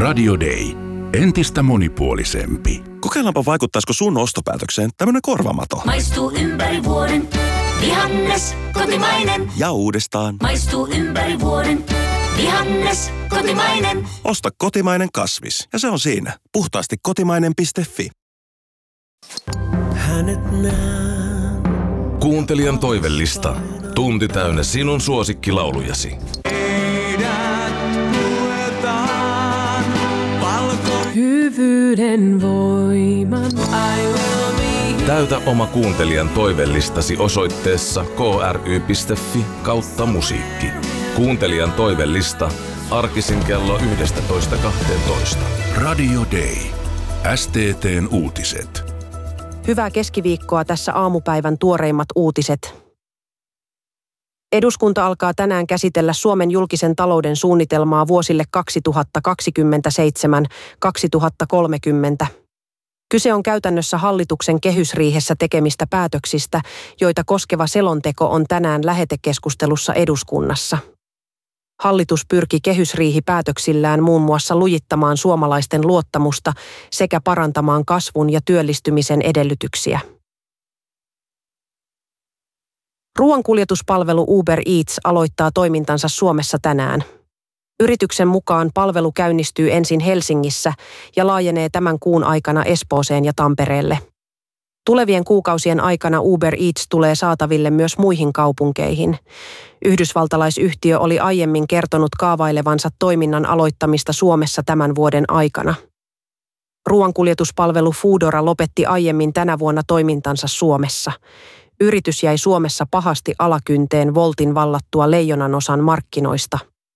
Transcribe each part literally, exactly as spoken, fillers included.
Radio Day. Entistä monipuolisempi. Kokeillaanpa vaikuttaisiko sun ostopäätökseen tämmönen korvamato. Maistuu ympäri vuoden. Vihannes, kotimainen. Ja uudestaan. Maistuu ympäri vuoden. Vihannes, kotimainen. Osta kotimainen kasvis. Ja se on siinä. Puhtaasti kotimainen piste fi. Hänet näen. Kuuntelijan toivellista. Tunti täynnä sinun suosikkilaulujasi. Hyvyyden voiman I will be. Täytä oma kuuntelijan toivellistasi osoitteessa k r y piste f i kautta musiikki. Kuuntelijan toivellista arkisin kello yksitoista kaksitoista. Radio Day. S T T:n uutiset. Hyvää keskiviikkoa, tässä aamupäivän tuoreimmat uutiset. Eduskunta alkaa tänään käsitellä Suomen julkisen talouden suunnitelmaa vuosille kaksituhattakaksikymmentäseitsemän kaksituhattakolmekymmentä. Kyse on käytännössä hallituksen kehysriihessä tekemistä päätöksistä, joita koskeva selonteko on tänään lähetekeskustelussa eduskunnassa. Hallitus pyrki kehysriihipäätöksillään muun muassa lujittamaan suomalaisten luottamusta sekä parantamaan kasvun ja työllistymisen edellytyksiä. Ruoankuljetuspalvelu Uber Eats aloittaa toimintansa Suomessa tänään. Yrityksen mukaan palvelu käynnistyy ensin Helsingissä ja laajenee tämän kuun aikana Espooseen ja Tampereelle. Tulevien kuukausien aikana Uber Eats tulee saataville myös muihin kaupunkeihin. Yhdysvaltalaisyhtiö oli aiemmin kertonut kaavailevansa toiminnan aloittamista Suomessa tämän vuoden aikana. Ruoankuljetuspalvelu Foodora lopetti aiemmin tänä vuonna toimintansa Suomessa. Yritys jäi Suomessa pahasti alakynteen Woltin vallattua leijonanosan markkinoista.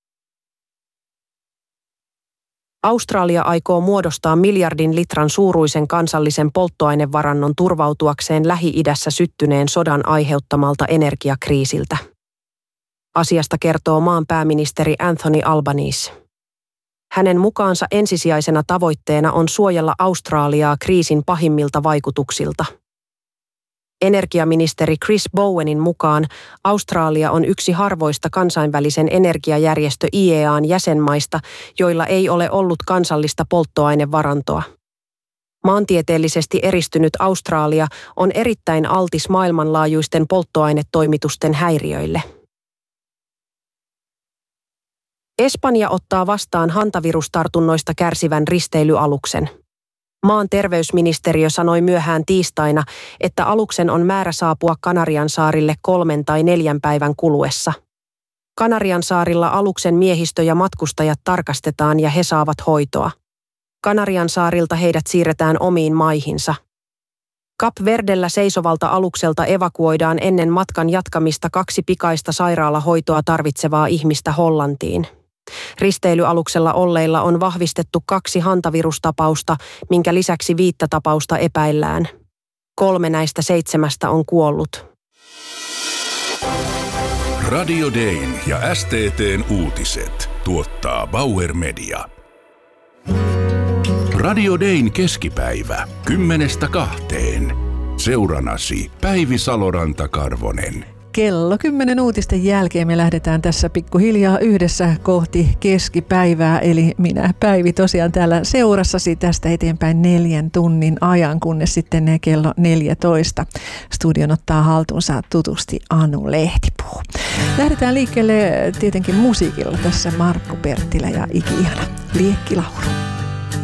Australia aikoo muodostaa miljardin litran suuruisen kansallisen polttoainevarannon turvautuakseen Lähi-idässä syttyneen sodan aiheuttamalta energiakriisiltä. Asiasta kertoo maan pääministeri Anthony Albanese. Hänen mukaansa ensisijaisena tavoitteena on suojella Australiaa kriisin pahimmilta vaikutuksilta. Energiaministeri Chris Bowenin mukaan Australia on yksi harvoista kansainvälisen energiajärjestö I E A:n jäsenmaista, joilla ei ole ollut kansallista polttoainevarantoa. Maantieteellisesti eristynyt Australia on erittäin altis maailmanlaajuisten polttoainetoimitusten häiriöille. Espanja ottaa vastaan hantavirustartunnoista kärsivän risteilyaluksen. Maan terveysministeriö sanoi myöhään tiistaina, että aluksen on määrä saapua Kanariansaarille kolmen tai neljän päivän kuluessa. Kanariansaarilla aluksen miehistö ja matkustajat tarkastetaan ja he saavat hoitoa. Kanariansaarilta heidät siirretään omiin maihinsa. Kap Verdellä seisovalta alukselta evakuoidaan ennen matkan jatkamista kaksi pikaista sairaalahoitoa tarvitsevaa ihmistä Hollantiin. Risteilyaluksella olleilla on vahvistettu kaksi hantavirustapausta, minkä lisäksi viittä tapausta epäillään. Kolme näistä seitsemästä on kuollut. Radio Dayn ja S T T:n uutiset tuottaa Bauer Media. Radio Dayn keskipäivä kymmenestä kahteen. Seuranasi Päivi Saloranta-Karvonen. Kello kymmenen uutisten jälkeen me lähdetään tässä pikkuhiljaa yhdessä kohti keskipäivää, eli minä Päivi tosiaan täällä seurassasi tästä eteenpäin neljän tunnin ajan, kunnes sitten kello neljätoista. Studion ottaa haltuunsa tutusti Anu Lehtipuu. Lähdetään liikkeelle tietenkin musiikilla, tässä Markku Perttilä ja Iki-ihana Liekkilaulu.